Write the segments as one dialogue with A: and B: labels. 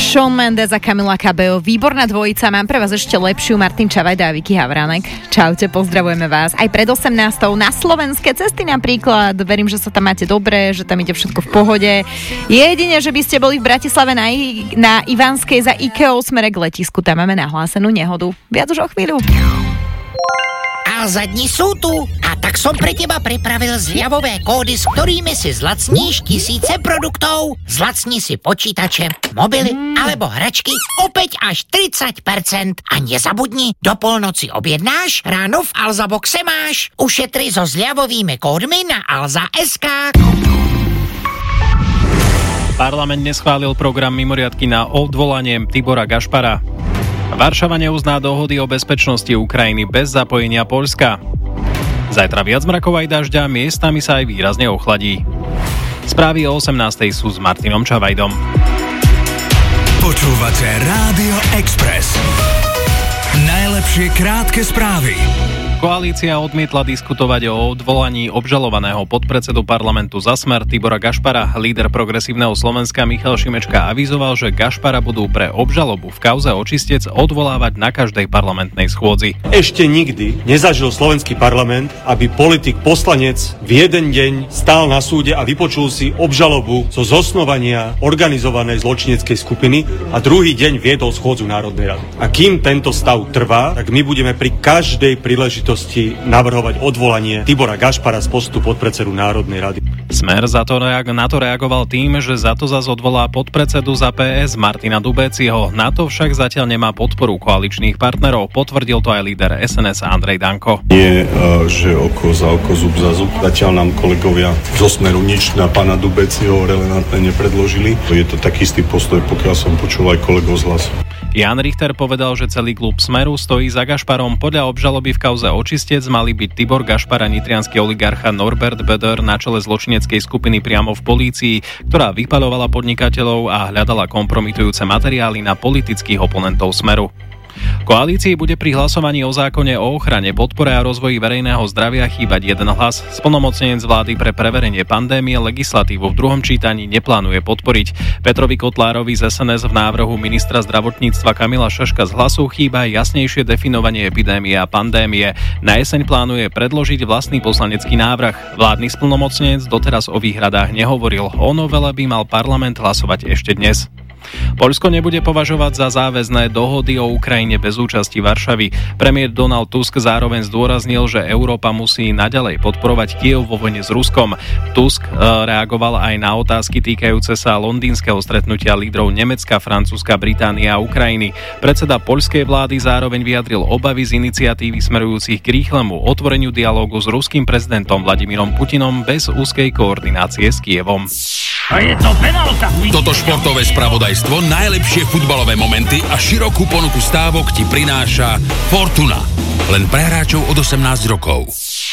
A: Shawn Mendes a Camila Cabello. Výborná dvojica. Mám pre vás ešte lepšiu. Martin Čavajda a Vicky Havránek. Čaute, pozdravujeme vás. Aj pred 18. na slovenské cesty napríklad. Verím, že sa tam máte dobre, že tam ide všetko v pohode. Jedine, že by ste boli v Bratislave na Ivanskej za IKEA smere k letisku. Tam máme nahlásenú nehodu. Viac už o chvíľu.
B: Alza dni sú tu a tak som pre teba pripravil zľavové kódy, s ktorými si zlacníš tisíce produktov. Zlacni si počítače, mobily alebo hračky opäť až 30%. A nezabudni, do polnoci objednáš, ráno v Alza Boxe máš. Ušetri so zľavovými kódmi na Alza.sk.
C: Parlament neschválil program mimoriadky na odvolanie Tibora Gašpara. Varšava neuzná dohody o bezpečnosti Ukrajiny bez zapojenia Poľska. Zajtra viac mrakov aj dažďa, miestami sa aj výrazne ochladí. Správy o 18:00 sú s Martinom Čavajdom.
D: Počúvate Rádio Express. Najlepšie krátke správy.
C: Koalícia odmietla diskutovať o odvolaní obžalovaného podpredsedu parlamentu za Smer Tibora Gašpara. Líder Progresívneho Slovenska Michal Šimečka avizoval, že Gašpara budú pre obžalobu v kauze očistec odvolávať na každej parlamentnej schôdzi.
E: Ešte nikdy nezažil slovenský parlament, aby politik poslanec v jeden deň stál na súde a vypočul si obžalobu zo zosnovania organizovanej zločineckej skupiny a druhý deň viedol schôdzu Národnej rady. A kým tento stav trvá, tak my budeme pri každej príležitosti navrhovať odvolanie Tibora Gašpara z postu podpredsedu Národnej rady.
C: Smer na to reagoval tým, že za to zas odvolá podpredsedu za PS Martina Dubéciho. Na to však zatiaľ nemá podporu koaličných partnerov. Potvrdil to aj líder SNS Andrej Danko.
F: Nie, že oko za oko, zub za zub. Zatiaľ nám kolegovia zo Smeru nič na pána Dubéciho relevantné nepredložili. Je to taký istý postoj, pokiaľ som počul aj kolegov z Hlasu.
C: Jan Richter povedal, že celý klub Smeru stojí za Gašparom. Podľa obžaloby v kauze očistec mali byť Tibor Gašpar a nitriansky oligarcha Norbert Böder na čele zločineckej skupiny priamo v polícii, ktorá vypaľovala podnikateľov a hľadala kompromitujúce materiály na politických oponentov Smeru. Koalícii bude pri hlasovaní o zákone o ochrane, podpore a rozvoji verejného zdravia chýbať jeden hlas. Splnomocnenec vlády pre preverenie pandémie legislatívu v druhom čítaní neplánuje podporiť. Petrovi Kotlárovi z SNS v návrhu ministra zdravotníctva Kamila Šaška z Hlasu chýba jasnejšie definovanie epidémie a pandémie. Na jeseň plánuje predložiť vlastný poslanecký návrh. Vládny splnomocnenec doteraz o výhradách nehovoril. O novele by mal parlament hlasovať ešte dnes. Poľsko nebude považovať za záväzné dohody o Ukrajine bez účasti Varšavy. Premiér Donald Tusk zároveň zdôraznil, že Európa musí naďalej podporovať Kyjev vo vojne s Ruskom. Tusk reagoval aj na otázky týkajúce sa londýnskeho stretnutia lídrov Nemecka, Francúzska, Británie a Ukrajiny. Predseda poľskej vlády zároveň vyjadril obavy z iniciatívy smerujúcich k rýchlemu otvoreniu dialógu s ruským prezidentom Vladimírom Putinom bez úzkej koordinácie s Kyjevom.
G: A je to penálta.
D: Toto športové spravodajstvo, najlepšie futbalové momenty a širokú ponuku stávok ti prináša Fortuna. Len pre hráčov od 18 rokov.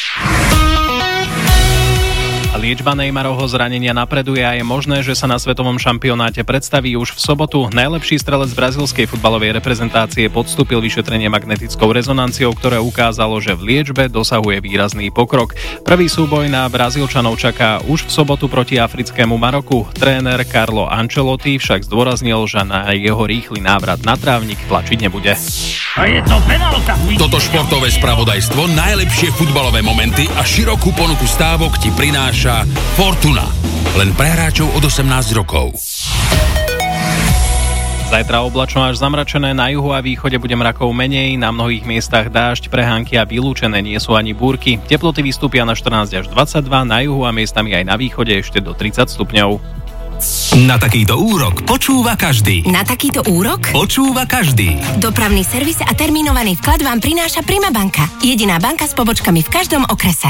C: Liečba Neymarovho zranenia napreduje a je možné, že sa na svetovom šampionáte predstaví už v sobotu. Najlepší strelec brazílskej futbalovej reprezentácie podstúpil vyšetrenie magnetickou rezonanciou, ktoré ukázalo, že v liečbe dosahuje výrazný pokrok. Prvý súboj na Brazílčanov čaká už v sobotu proti africkému Maroku. Tréner Carlo Ancelotti však zdôraznil, že na jeho rýchly návrat na trávnik tlačiť nebude.
G: A je to penálta.
D: Toto športové spravodajstvo, najlepšie futbalové momenty a širokú ponuku stávok ti prináša Fortuna. Len pre hráčov od 18 rokov.
C: Zajtra oblačno až zamračené, na juhu a východe bude mrakov menej, na mnohých miestach dážď, prehánky a vylúčené nie sú ani búrky. Teploty vystúpia na 14 až 22, na juhu a miestami aj na východe ešte do 30 stupňov.
D: Na takýto úrok počúva každý.
H: Na takýto úrok
D: Počúva každý.
H: dopravný servis a termínovaný vklad vám prináša Prima banka. Jediná banka s pobočkami v každom okrese.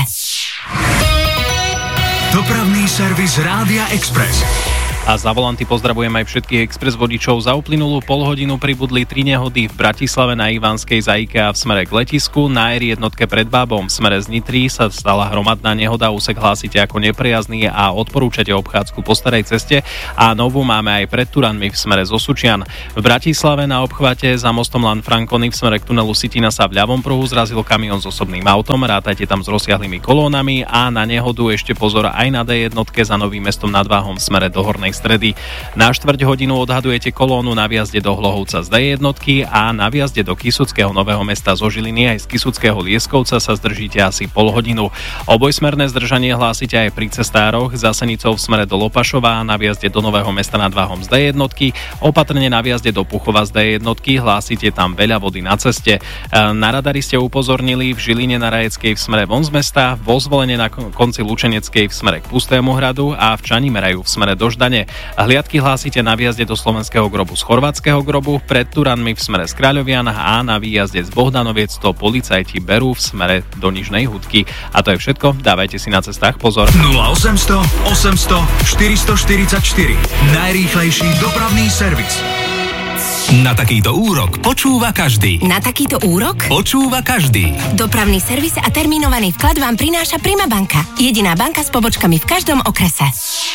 D: Dopravný servis Rádia Express.
C: A za volanty pozdravujem aj všetkých express vodičov. Za uplynulú polhodinu pribudli 3 nehody v Bratislave na Ivanskej za IKEA v smere k letisku. Na R1 pred Bábom v smere z Nitry sa stala hromadná nehoda. Úsek hlásite ako neprejazný a odporúčate obchádzku po starej ceste. A novú máme aj pred Turanmi v smere z Osučian. V Bratislave na obchvate za mostom Lanfrancony v smere k tunelu Sitina sa v ľavom pruhu zrazil kamión s osobným autom. Rátajte tam s rozsiahlými kolónami a na nehodu ešte pozor aj na D1 za Novým Mestom nad Váhom v smere do Hornej stredy. Na 4 hodinu odhadujete kolónu na výjazde do Hlohovca z D1 a na výjazde do Kysuckého Nového Mesta zo Žiliny aj z Kysuckého Lieskovca sa zdržíte asi pol hodinu. Obojsmerné zdržanie hlásite aj pri cestároch za Senicou v smere do Lopašova, na výjazde do Nového Mesta nad Váhom z D1, opatrne na výjazde do Puchova z D1, hlásite tam veľa vody na ceste. Na radari ste upozornili v Žiline na Rajeckej v smere von z mesta, vo Zvolene na konci Lučeneckej v smere k Pustému hradu a v Čanimeraju v smere do Ždane. Hliadky hlásite na výjazde do Slovenského grobu z Chorvátskeho grobu, pred Turanmi v smere z Kráľovian a na výjazde z Bohdanoviec to policajti berú v smere do Nižnej Hudky. A to je všetko, dávajte si na cestách pozor.
I: 0800 800 444 najrýchlejší dopravný servis. Na takýto úrok počúva každý.
H: Na takýto úrok
I: Počúva každý.
H: dopravný servis a termínovaný vklad vám prináša Prima banka. Jediná banka s pobočkami v každom okrese.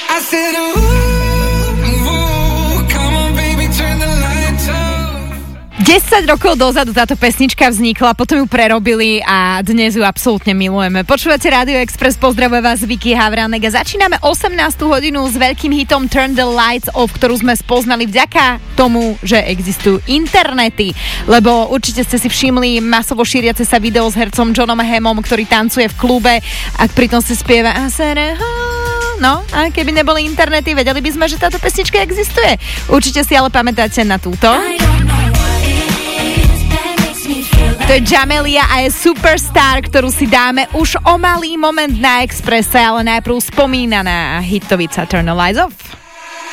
A: 10 rokov dozadu táto pesnička vznikla, potom ju prerobili a dnes ju absolútne milujeme. Počúvate Radio Express, pozdravuje vás Vicky Havránek a začíname 18. hodinu s veľkým hitom Turn the Lights Off, ktorú sme spoznali vďaka tomu, že existujú internety. Lebo určite ste si všimli masovo šíriace sa video s hercom Johnom Hammom, ktorý tancuje v klube a pritom si spieva No, a keby neboli internety, vedeli by sme, že táto pesnička existuje. Určite si ale pamätáte na túto. To je Jamelia a je Superstar, ktorú si dáme už o malý moment na Expresse, ale najprv spomínaná hitovica Turn the Lights Off.